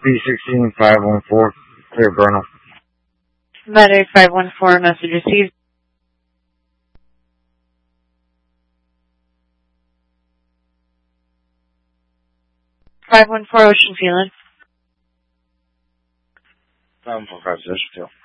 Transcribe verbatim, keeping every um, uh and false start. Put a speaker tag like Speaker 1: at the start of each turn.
Speaker 1: B sixteen five one four, clear Burnham.
Speaker 2: Battery five one four, message received. five one four, Ocean Feeling.
Speaker 1: five one four five, Ocean Feeling.